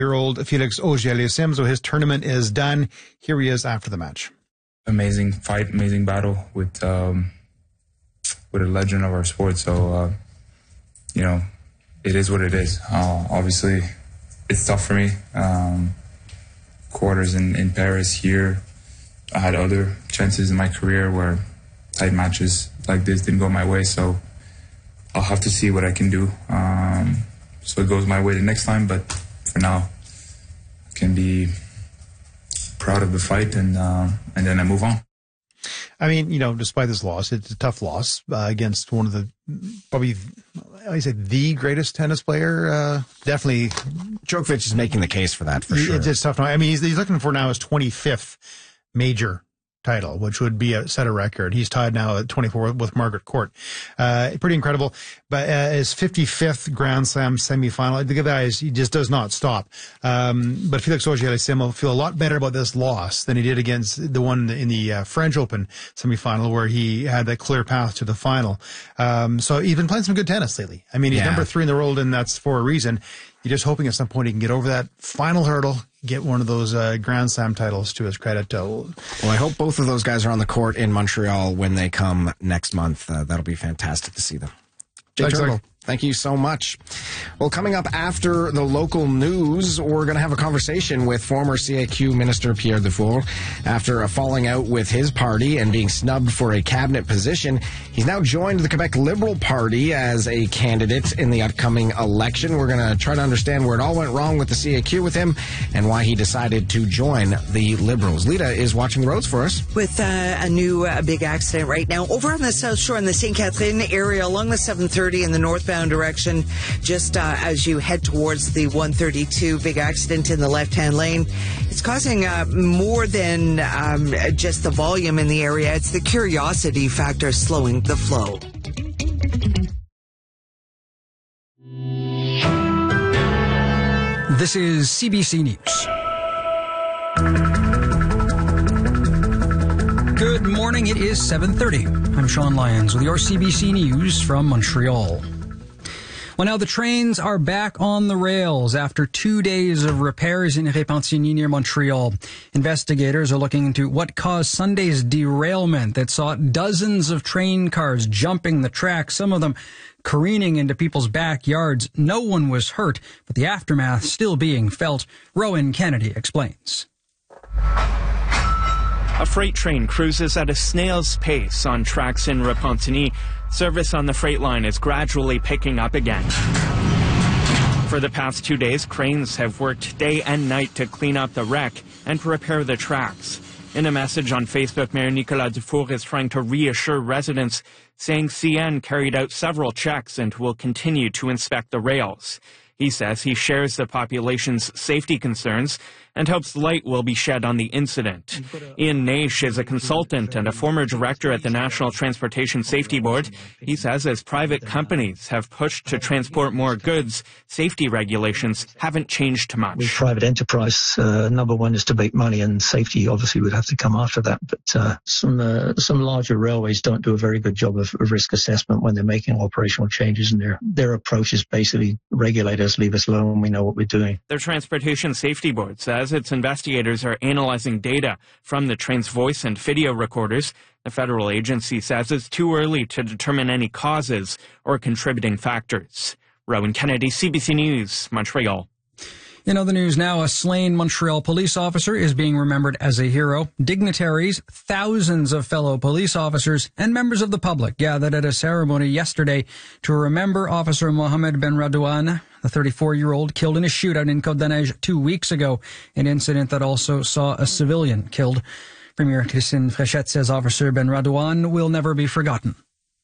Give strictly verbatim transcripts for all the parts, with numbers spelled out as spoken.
Year-old Felix Auger-Aliassime, so his tournament is done. Here he is after the match. Amazing fight, amazing battle with um, with a legend of our sport. So, uh, you know, it is what it is. Uh, obviously, it's tough for me. Um, quarters in, in Paris here. I had other chances in my career where tight matches like this didn't go my way. So I'll have to see what I can do. Um, so it goes my way the next time, but for now, I can be proud of the fight, and uh, and then I move on. I mean, you know, despite this loss, it's a tough loss uh, against one of the, probably, I say the greatest tennis player. Uh, definitely. Djokovic is making the case for that, for sure. It's just tough. I mean, he's, he's looking for now his twenty-fifth major title, which would be a set a record. He's tied now at twenty-four with Margaret Court. Uh, pretty incredible. But uh, his fifty-fifth Grand Slam semifinal, the guy is, he just does not stop. Um, but Felix Auger-Aliassime will feel a lot better about this loss than he did against the one in the uh, French Open semifinal, where he had that clear path to the final. Um, so he's been playing some good tennis lately. I mean, he's yeah. number three in the world, and that's for a reason. You're just hoping at some point he can get over that final hurdle, get one of those uh, Grand Slam titles to his credit. Uh, well, I hope both of those guys are on the court in Montreal when they come next month. Uh, that'll be fantastic to see them. Jay Turnbull, thank you so much. Well, coming up after the local news, we're going to have a conversation with former C A Q Minister Pierre Dufour. After a falling out with his party and being snubbed for a cabinet position, he's now joined the Quebec Liberal Party as a candidate in the upcoming election. We're going to try to understand where it all went wrong with the C A Q with him and why he decided to join the Liberals. Lita is watching the roads for us. With uh, a new uh, big accident right now over on the South Shore in the Saint Catherine area along the seven thirty in the northbound direction, just uh, as you head towards the one thirty-two, big accident in the left-hand lane. It's causing uh, more than um, just the volume in the area. It's the curiosity factor slowing the flow. This is C B C News. Good morning. It is seven thirty. I'm Sean Lyons with your C B C News from Montreal. Well, now the trains are back on the rails after two days of repairs in Repentigny near Montreal. Investigators are looking into what caused Sunday's derailment that saw dozens of train cars jumping the track, some of them careening into people's backyards. No one was hurt, but the aftermath still being felt. Rowan Kennedy explains. A freight train cruises at a snail's pace on tracks in Repentigny. Service on the freight line is gradually picking up again. For the past two days, cranes have worked day and night to clean up the wreck and repair the tracks. In a message on Facebook, Mayor Nicolas Dufour is trying to reassure residents, saying C N carried out several checks and will continue to inspect the rails. He says he shares the population's safety concerns and hopes light will be shed on the incident. Ian Naish is a consultant and a former director at the National Transportation Safety Board. He says as private companies have pushed to transport more goods, safety regulations haven't changed much. With private enterprise, uh, number one is to make money, and safety obviously would have to come after that. But uh, some uh, some larger railways don't do a very good job of, of risk assessment when they're making operational changes, and their their approach is basically regulators, leave us alone, we know what we're doing. The Transportation Safety Board says its investigators are analyzing data from the train's voice and video recorders. The federal agency says it's too early to determine any causes or contributing factors. Rowan Kennedy, C B C News, Montreal. In other news now, a slain Montreal police officer is being remembered as a hero. Dignitaries, thousands of fellow police officers, and members of the public gathered at a ceremony yesterday to remember Officer Mohamed Benradouane, the thirty-four-year-old killed in a shootout in Côte-des-Neiges two weeks ago, an incident that also saw a civilian killed. Premier Christine Fréchette says Officer Benradouane will never be forgotten.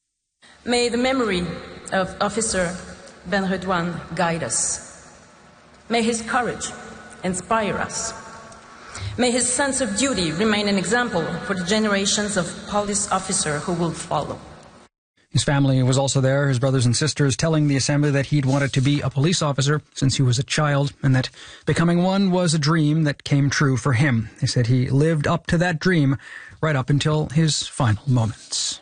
May the memory of Officer Benradouane guide us. May his courage inspire us. May his sense of duty remain an example for the generations of police officers who will follow. His family was also there, his brothers and sisters, telling the assembly that he'd wanted to be a police officer since he was a child and that becoming one was a dream that came true for him. They said he lived up to that dream right up until his final moments.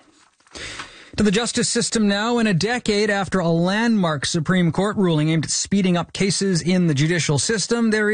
To the justice system now, in a decade after a landmark Supreme Court ruling aimed at speeding up cases in the judicial system, there